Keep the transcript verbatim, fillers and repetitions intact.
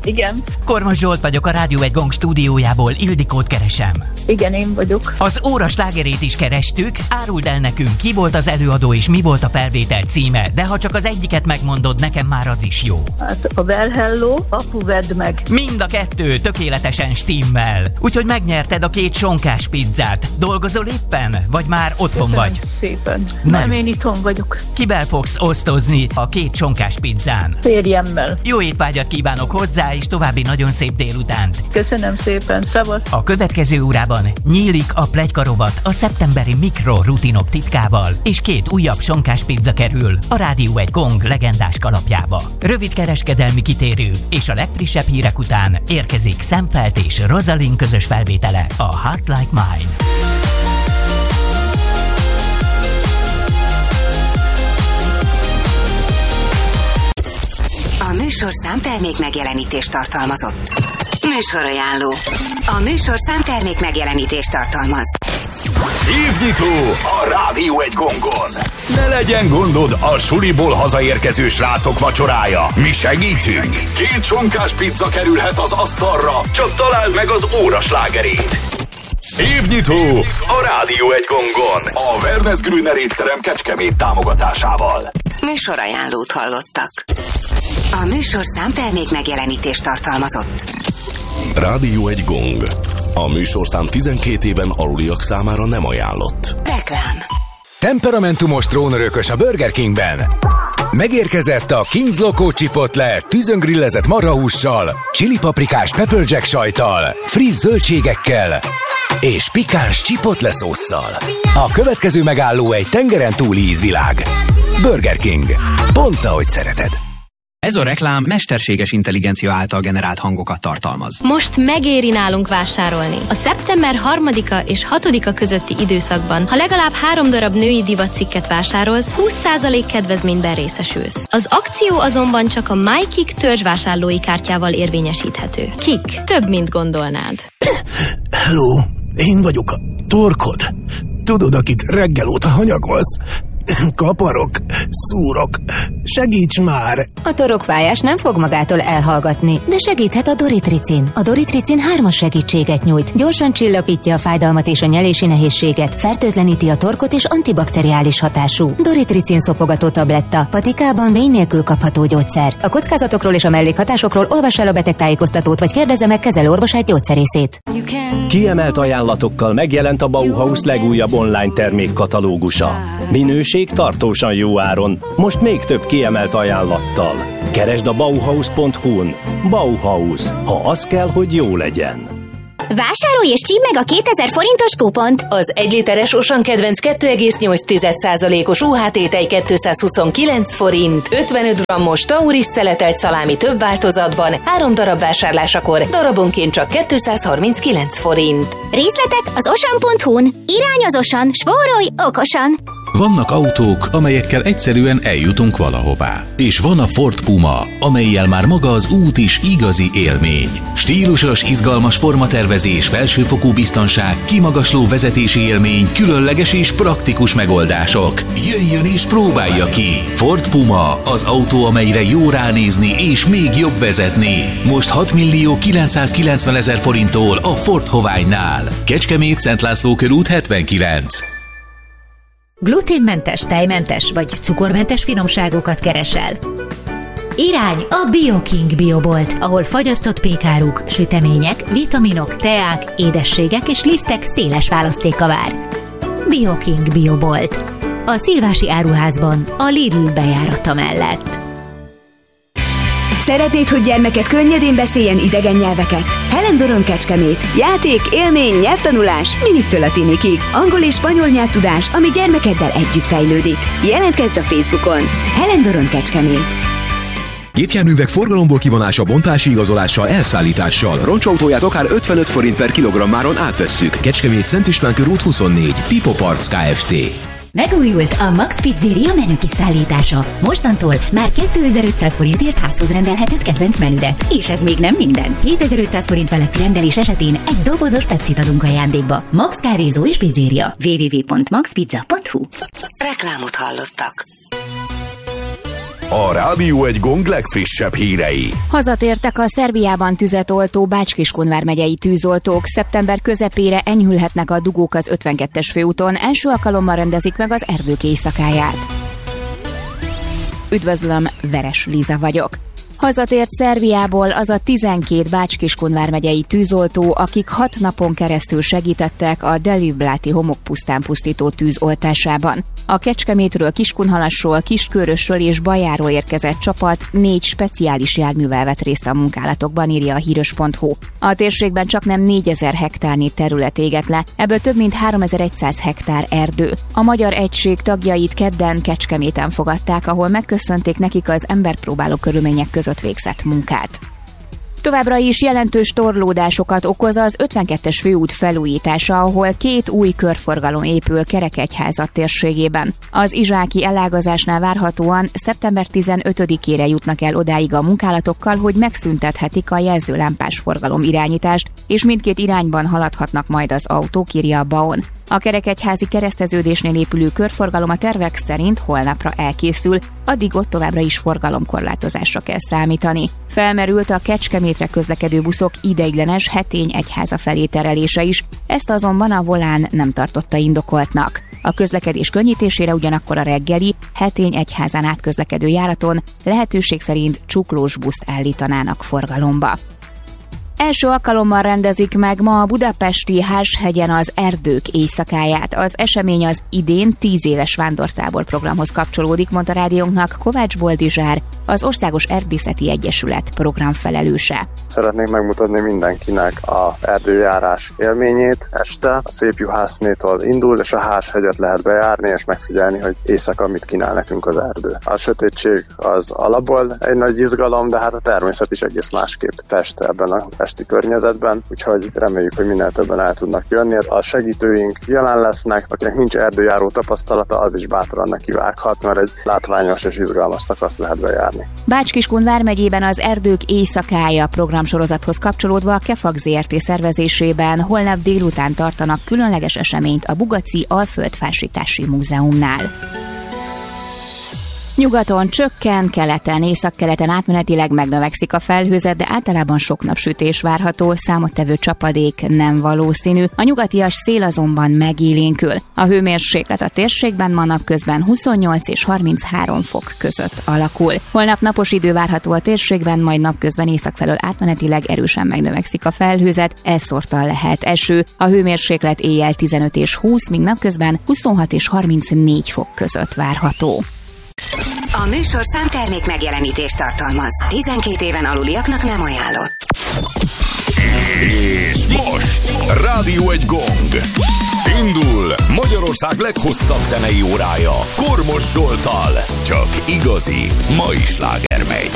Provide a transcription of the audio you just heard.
Igen. Kormos Zsolt vagyok, a Rádió egy Gong stúdiójából, Ildikót keresem. Igen, én vagyok. Az óra slágerét is kerestük, áruld el nekünk, ki volt az előadó és mi volt a felvétel címe, de ha csak az egyiket megmondod, nekem már az is jó. Hát a Well Hello, Apu vedd meg. Mind a kettő tökéletesen stimmel. Úgyhogy megnyerted a két sonkás pizzát. Dolgozol éppen? Vagy már otthon Köszönöm vagy? szépen. Na. Nem, én itthon vagyok. Kivel fogsz osztozni a két sonkás pizzán? Férjemmel. Jó étvágyat kívánok hozzá, és további nagyon szép délutánt. Köszönöm szépen, szevasz. A következő órában nyílik a pletykarovat a szeptemberi mikrorutinok titkával, és két újabb sonkás pizza kerül a Rádió egy Gong legendás kalapjába. Rövid kereskedelmi kitérő, és a legfrissebb hírek után érkezik Szemfeld és Rosalind közös felvétele a Heart Like Mine. A műsorszám termék megjelenítést tartalmazott. Műsorajánló. A műsorszám termék megjelenítést tartalmaz. Évnyitó a Rádió egy Gongon. Ne legyen gondod a suliból hazaérkező srácok vacsorája. Mi segítünk. Két sonkás pizza kerülhet az asztalra. Csak találd meg az óra slágerét. Évnyitó a Rádió egy Gongon. A Wellness Grüner étterem Kecskemét támogatásával. Műsorajánlót hallottak. A műsorszám termék megjelenítést tartalmazott. Rádió egy Gong. A műsorszám tizenkét éven aluliak számára nem ajánlott. Reklám. Temperamentumos trónörökös a Burger Kingben. Megérkezett a King's Loco Chipotle tűzöngrillezett marhahússal, chili paprikás pepper jack sajttal, friss zöldségekkel és pikáns chipotle szósszal. A következő megálló egy tengeren túli ízvilág. Burger King. Pont ahogy szereted. Ez a reklám mesterséges intelligencia által generált hangokat tartalmaz. Most megéri nálunk vásárolni. A szeptember harmadika és hatodika közötti időszakban, ha legalább három darab női divatcikket vásárolsz, húsz százalék kedvezményben részesülsz. Az akció azonban csak a MyKik törzsvásárlói kártyával érvényesíthető. Kik? Több, mint gondolnád. Hello, én vagyok a torkod. Tudod, akit reggel óta hanyagolsz? Kaparok, szúrok, segíts már! A torokfájás nem fog magától elhallgatni, de segíthet a Doritricin. A Doritricin hármas segítséget nyújt, gyorsan csillapítja a fájdalmat és a nyelési nehézséget, fertőtleníti a torkot és antibakteriális hatású. Doritricin szopogató tabletta, patikában vény nélkül kapható gyógyszer. A kockázatokról és a mellékhatásokról olvass el a betegtájékoztatót, vagy kérdezze meg kezelőorvosát, gyógyszerészét. Kiemelt ajánlatokkal megjelent a Bauhaus legújabb online termékkatalógusa. Minőség tartósan jó áron, most még több kiemelt ajánlattal. Keresd a bauhaus pont hu-n. Bauhaus, ha az kell, hogy jó legyen. Vásárolj és csípd meg a kétezer forintos kupont! Az egy literes Osan kedvenc kettő egész nyolc százalékos u há té tej kétszázhuszonkilenc forint, ötvenöt grammos Tauris szeletelt szalámi több változatban, három darab vásárlásakor darabonként csak kétszázharminckilenc forint. Részletek az osan pont hu-n. Irány az Osan, spórolj okosan! Vannak autók, amelyekkel egyszerűen eljutunk valahová. És van a Ford Puma, amellyel már maga az út is igazi élmény. Stílusos, izgalmas formatervezés, felsőfokú biztonság, kimagasló vezetési élmény, különleges és praktikus megoldások. Jöjjön és próbálja ki! Ford Puma, az autó, amelyre jó ránézni és még jobb vezetni. Most hat millió kilencszázkilencvenezer forinttól a Ford Hoványnál. Kecskemét, Szent László körút hetvenkilenc. Gluténmentes, tejmentes vagy cukormentes finomságokat keresel? Irány a BioKing Biobolt, ahol fagyasztott pékáruk, sütemények, vitaminok, teák, édességek és lisztek széles választéka vár. BioKing Biobolt. A Szilvási áruházban, a Lidl bejárata mellett. Szeretnéd, hogy gyermeked könnyedén beszéljen idegen nyelveket? Helen Doron Kecskemét. Játék, élmény, nyelvtanulás, miniktől a tinikig. Angol és spanyol nyelvtudás, ami gyermekeddel együtt fejlődik. Jelentkezz a Facebookon. Helen Doron Kecskemét. Gépjárművek forgalomból kivonása, bontási igazolással, elszállítással. Roncsautóját akár ötvenöt forint per kilogrammáron átvesszük. Kecskemét, Szent István körút huszonnégy. Pipo Parts Kft. Megújult a Max Pizzeria menükiszállítása. Mostantól már kétezer-ötszáz forintért házhoz rendelheted kedvenc menüdet. És ez még nem minden. hétezer-ötszáz forint feletti rendelés esetén egy dobozos Pepsit adunk ajándékba. Max kávézó és pizzeria. double-u double-u double-u pont max pizza pont hu. Reklámot hallottak. a Rádió egy Gong legfrissebb hírei. Hazatértek a Szerbiában tüzet oltó Bács-Kiskun vármegyei tűzoltók. Szeptember közepére enyhülhetnek a dugók az ötvenkettes főúton. Első alkalommal rendezik meg az erdők éjszakáját. Üdvözlöm, Veres Liza vagyok. Hazatért Szerbiából az a tizenkét Bács-Kiskun vármegyei tűzoltó, akik hat napon keresztül segítettek a Delibláti homokpusztán pusztító tűz oltásában. A Kecskemétről, Kiskunhalasról, Kiskörösről és Bajáról érkezett csapat négy speciális járművel vett részt a munkálatokban, írja a híros pont hu. A térségben csaknem négyezer hektárnyi terület égett le, ebből több mint háromezer-száz hektár erdő. A magyar egység tagjait kedden Kecskeméten fogadták, ahol megköszönték nekik az emberpróbáló körülmények között végzett munkát. Továbbra is jelentős torlódásokat okoz az ötvenkettes főút felújítása, ahol két új körforgalom épül Kerekegyházat térségében. Az izsáki elágazásnál várhatóan szeptember tizenötödikére jutnak el odáig a munkálatokkal, hogy megszüntethetik a jelzőlámpás forgalom irányítást, és mindkét irányban haladhatnak majd az autók, írja a bé á o en. A Kerekegyházi kereszteződésnél épülő körforgalom a tervek szerint holnapra elkészül, addig ott továbbra is forgalomkorlátozásra kell számítani. Felmerült a Kecskemétre közlekedő buszok ideiglenes Hetény-Egyháza felé terelése is, ezt azonban a Volán nem tartotta indokoltnak. A közlekedés könnyítésére ugyanakkor a reggeli Hetény-Egyházán átközlekedő járaton lehetőség szerint csuklós buszt állítanának forgalomba. Első alkalommal rendezik meg ma a budapesti Hárshegyen az erdők éjszakáját. Az esemény az idén tíz éves vándortábor programhoz kapcsolódik, mondta rádiónknak Kovács Boldizsár, az Országos Erdészeti Egyesület programfelelőse. Szeretnék megmutatni mindenkinek az erdőjárás élményét. Este a Szépjuhásznétól indul, és a Hárshegyet lehet bejárni, és megfigyelni, hogy éjszaka mit kínál nekünk az erdő. A sötétség az alapból egy nagy izgalom, de hát a természet is egész másképp fest ebben a esti környezetben, úgyhogy reméljük, hogy minél többen el tudnak jönni. A segítőink jelen lesznek, akinek nincs erdőjáró tapasztalata, az is bátran nekivághat, mert egy látványos és izgalmas szakasz lehet bejárni. Bács-Kiskun vármegyében az Erdők éjszakája programsorozathoz kapcsolódva a Kefag zé er té szervezésében holnap délután tartanak különleges eseményt a Bugaci Alföldfásítási Múzeumnál. Nyugaton csökken, keleten, északkeleten átmenetileg megnövekszik a felhőzet, de általában sok napsütés várható, számottevő csapadék nem valószínű. A nyugatias szél azonban megélénkül. A hőmérséklet a térségben ma napközben huszonnyolc és harminchárom fok között alakul. Holnap napos idő várható a térségben, majd napközben északfelől átmenetileg erősen megnövekszik a felhőzet, elszórtan lehet eső. A hőmérséklet éjjel tizenöt és húsz, míg napközben huszonhat és harmincnégy fok között várható. A műsor számtermék megjelenítést tartalmaz. tizenkét éven aluliaknak nem ajánlott. És most Rádió egy Gong. Indul Magyarország leghosszabb zenei órája Kormos Zsolttal. Csak igazi mai sláger megy.